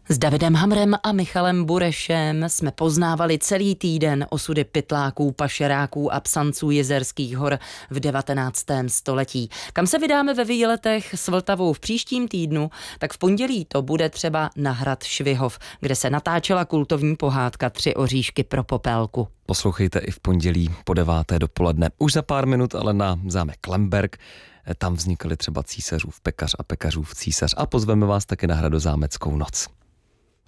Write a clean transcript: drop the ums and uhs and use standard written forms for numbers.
S Davidem Hamrem a Michalem Burešem jsme poznávali celý týden osudy pytláků, pašeráků a psanců Jizerských hor v 19. století. Kam se vydáme ve výletech s Vltavou v příštím týdnu, tak v pondělí to bude třeba na hrad Švihov, kde se natáčela kultovní pohádka Tři oříšky pro Popelku. Poslouchejte i v pondělí po 9. dopoledne. Už za pár minut ale na zámek Lemberg. Tam vznikly třeba Císařův pekař a pekařův císař a pozveme vás taky na Hradozámeckou noc.